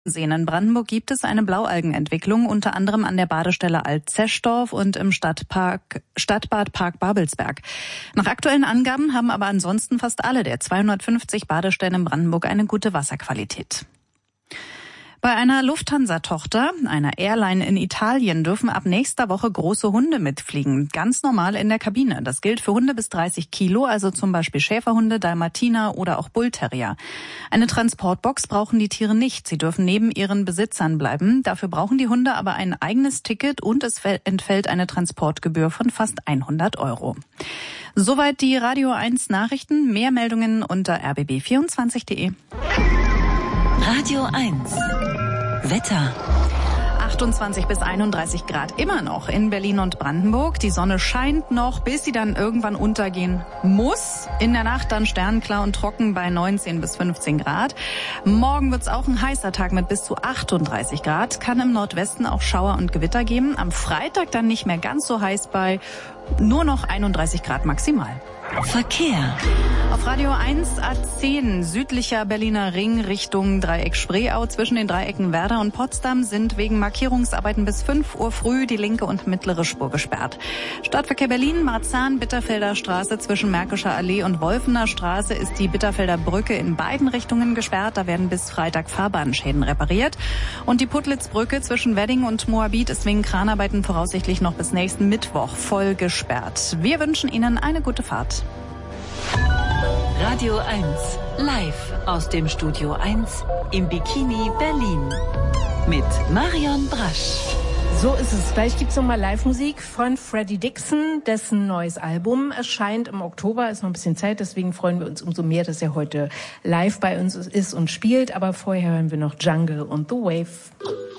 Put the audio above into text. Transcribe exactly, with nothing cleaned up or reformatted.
Seen in Brandenburg gibt es eine Blaualgenentwicklung, unter anderem an der Badestelle Alt-Zeschdorf und im Stadtpark, Stadtbad Park Babelsberg. Nach aktuellen Angaben haben aber ansonsten fast alle der zweihundertfünfzig Badestellen in Brandenburg eine gute Wasserqualität. Bei einer Lufthansa-Tochter, einer Airline in Italien, dürfen ab nächster Woche große Hunde mitfliegen. Ganz normal in der Kabine. Das gilt für Hunde bis dreißig Kilo, also zum Beispiel Schäferhunde, Dalmatiner oder auch Bullterrier. Eine Transportbox brauchen die Tiere nicht. Sie dürfen neben ihren Besitzern bleiben. Dafür brauchen die Hunde aber ein eigenes Ticket und es entfällt eine Transportgebühr von fast hundert Euro. Soweit die Radio eins Nachrichten. Mehr Meldungen unter r b b vierundzwanzig punkt de. Radio eins. Wetter. achtundzwanzig bis einunddreißig Grad immer noch in Berlin und Brandenburg. Die Sonne scheint noch, bis sie dann irgendwann untergehen muss. In der Nacht dann sternklar und trocken bei neunzehn bis fünfzehn Grad. Morgen wird's auch ein heißer Tag mit bis zu achtunddreißig Grad. Kann im Nordwesten auch Schauer und Gewitter geben. Am Freitag dann nicht mehr ganz so heiß bei nur noch einunddreißig Grad maximal. Verkehr. Auf Radio eins A zehn südlicher Berliner Ring Richtung Dreieck Spreeau zwischen den Dreiecken Werder und Potsdam sind wegen Markierungsarbeiten bis fünf Uhr früh die linke und mittlere Spur gesperrt. Stadtverkehr Berlin, Marzahn-Bitterfelder Straße zwischen Märkischer Allee und Wolfener Straße ist die Bitterfelder Brücke in beiden Richtungen gesperrt. Da werden bis Freitag Fahrbahnschäden repariert. Und die Puttlitzbrücke zwischen Wedding und Moabit ist wegen Kranarbeiten voraussichtlich noch bis nächsten Mittwoch voll gesperrt. Wir wünschen Ihnen eine gute Fahrt. Radio eins, live aus dem Studio eins im Bikini Berlin mit Marion Brasch. So ist es. Gleich gibt's nochmal Live-Musik von Freddie Dixon, dessen neues Album erscheint im Oktober. Ist noch ein bisschen Zeit, deswegen freuen wir uns umso mehr, dass er heute live bei uns ist und spielt. Aber vorher hören wir noch Jungle und The Wave.